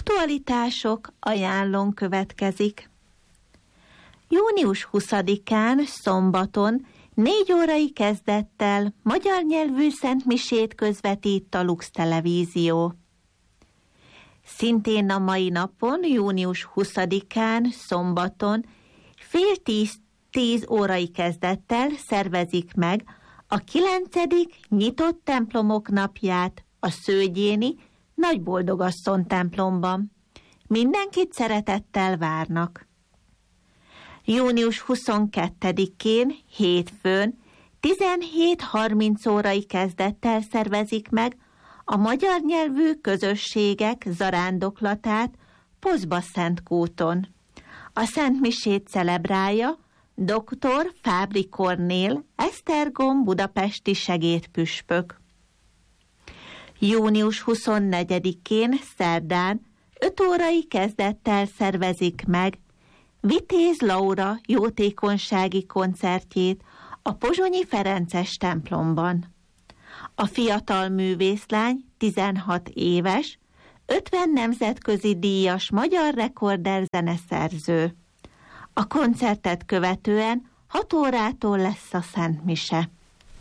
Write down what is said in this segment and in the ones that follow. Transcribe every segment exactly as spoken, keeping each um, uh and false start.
Aktualitások ajánlón következik. június huszadikán, szombaton négy órai kezdettel magyar nyelvű szentmisét közvetít a Lux Televízió. Szintén a mai napon, június huszadikán, szombaton fél tíz, tíz órai kezdettel szervezik meg a kilencedik nyitott templomok napját a Szőgyéni Nagyboldogasszony templomban. Mindenkit szeretettel várnak. június huszonkettedikén, hétfőn, tizenhét harminc órai kezdettel szervezik meg a magyar nyelvű közösségek zarándoklatát Pozba-Szentkúton. A szentmisét celebrálja dr. Fábri Kornél, Esztergom budapesti segédpüspök. június huszonnegyedikén, szerdán, öt órai kezdettel szervezik meg Vitéz Laura jótékonysági koncertjét a Pozsonyi Ferences templomban. A fiatal művészlány tizenhat éves, ötven nemzetközi díjas magyar rekorder zeneszerző. A koncertet követően hat órától lesz a szentmise.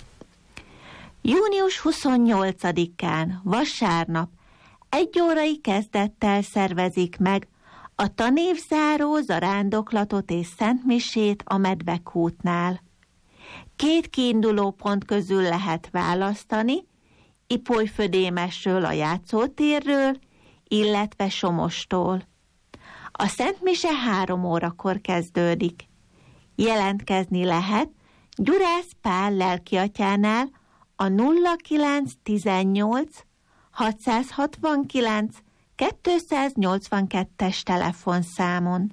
június huszonnyolcadikán, vasárnap, egy órai kezdettel szervezik meg a tanévzáró zarándoklatot és szentmisét a Medvekútnál. Két kiinduló pont közül lehet választani, Ipolyfödémesről a játszótérről, illetve Somostól. A szentmise három órakor kezdődik. Jelentkezni lehet Gyurász Pál lelkiatyánál a nulla kilenc tizennyolc hatszázhatvankilenc kétszáznyolcvankettes telefonszámon.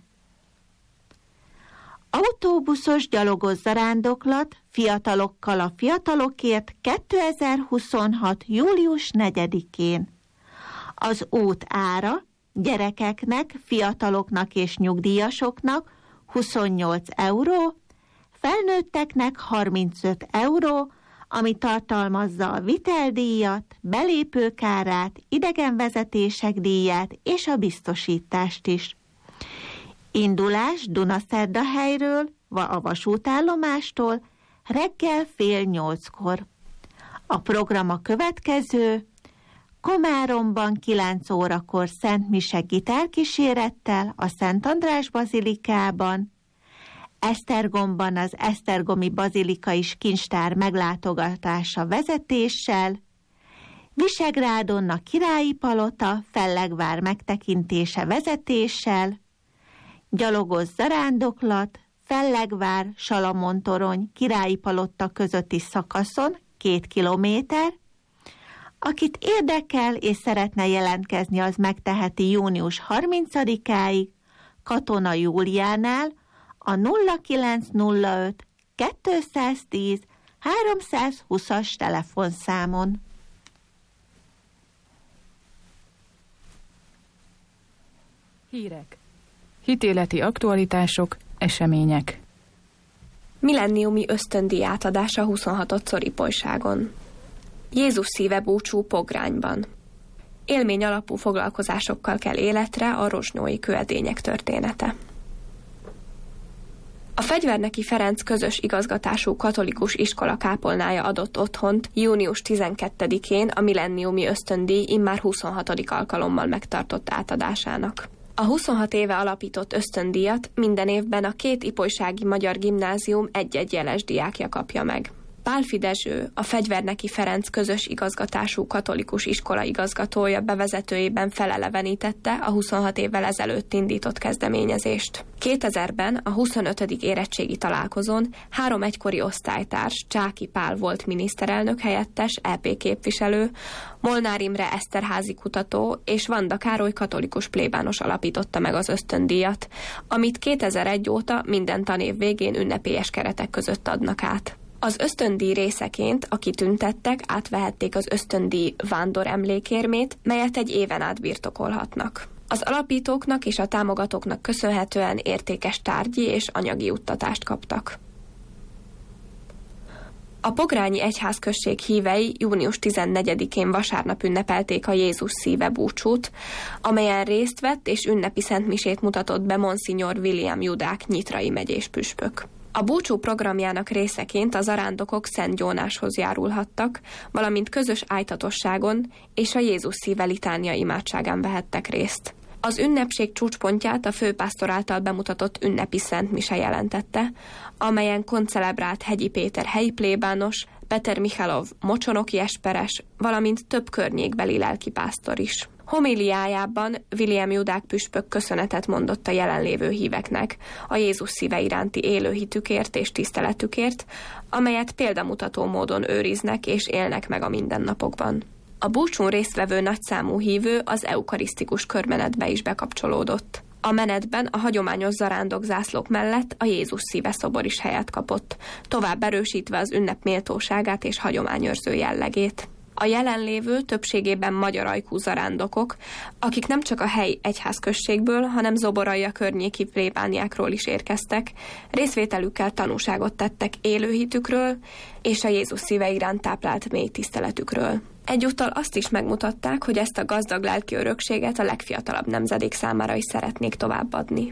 Autóbuszos gyalogos zarándoklat fiatalokkal a fiatalokért kétezer-huszonhat. július negyedikén. Az út ára gyerekeknek, fiataloknak és nyugdíjasoknak huszonnyolc euró, felnőtteknek harmincöt euró, ami tartalmazza a viteldíjat, belépőkárát, idegenvezetések díját és a biztosítást is. Indulás Dunaszerdahelyről, a vasútállomástól reggel fél nyolckor. A program a következő: Komáromban kilenc órakor szentmise gitárkísérettel a Szent András bazilikában, Esztergomban az Esztergomi bazilika és kincstár meglátogatása vezetéssel, Visegrádon a Királyi Palota, Fellegvár megtekintése vezetéssel, gyalogos zarándoklat, Fellegvár, Salamontorony, Királyi Palota közötti szakaszon két kilométer. Akit érdekel és szeretne jelentkezni, az megteheti június harmincadikáig Katona Júliánál a nulla kilenc nulla öt kétszáz-tíz háromszázhúszas telefonszámon. Hírek. Hitéleti aktualitások, események. Millenniumi ösztöndíj átadása huszonhatodszor Ipolyságon. Jézus szíve búcsú Pogrányban. Élmény alapú foglalkozásokkal kell életre a rozsnyói kőedények története. A Fegyverneki Ferenc közös igazgatású katolikus iskola kápolnája adott otthont június tizenkettedikén a millenniumi ösztöndíj immár huszonhatodik alkalommal megtartott átadásának. A huszonhat éve alapított ösztöndíjat minden évben a két ipolysági magyar gimnázium egy-egy jeles diákja kapja meg. Pálffy Dezső, a Fegyverneki Ferenc közös igazgatású katolikus iskola igazgatója bevezetőjében felelevenítette a huszonhat évvel ezelőtt indított kezdeményezést. kétezerben a huszonötödik érettségi találkozón három egykori osztálytárs, Csáky Pál volt miniszterelnök helyettes, é pé képviselő, Molnár Imre Eszterházi kutató és Vanda Károly katolikus plébános alapította meg az ösztöndíjat, amit kétezer-egy óta minden tanév végén ünnepélyes keretek között adnak át. Az ösztöndíj részeként a kitüntettek átvehették az ösztöndíj vándor emlékérmét, melyet egy éven át birtokolhatnak. Az alapítóknak és a támogatóknak köszönhetően értékes tárgyi és anyagi juttatást kaptak. A pogrányi egyházközség hívei június tizennegyedikén vasárnap ünnepelték a Jézus szíve búcsút, amelyen részt vett és ünnepi szentmisét mutatott be Monsignor William Judák nyitrai megyés püspök. A búcsú programjának részeként a zarándokok Szent Gyónáshoz járulhattak, valamint közös ájtatosságon és a Jézus szíve litánia imádságán vehettek részt. Az ünnepség csúcspontját a főpásztor által bemutatott ünnepi szentmise jelentette, amelyen koncelebrált Hegyi Péter helyi plébános, Peter Michalov mocsonoki esperes, valamint több környékbeli lelkipásztor is. Homiliájában William Judák püspök köszönetet mondott a jelenlévő híveknek a Jézus szíve iránti élő hitükért és tiszteletükért, amelyet példamutató módon őriznek és élnek meg a mindennapokban. A búcsún résztvevő nagyszámú hívő az eukarisztikus körmenetbe is bekapcsolódott. A menetben a hagyományos zarándok zászlók mellett a Jézus szíve szobor is helyet kapott, tovább erősítve az ünnep méltóságát és hagyományőrző jellegét. A jelenlévő többségében magyar ajkú zarándokok, akik nem csak a helyi egyházközségből, hanem Zoboraia környéki plébániákról is érkeztek, részvételükkel tanúságot tettek élőhitükről és a Jézus szíve iránt táplált mély tiszteletükről. Egyúttal azt is megmutatták, hogy ezt a gazdag lelki örökséget a legfiatalabb nemzedék számára is szeretnék továbbadni.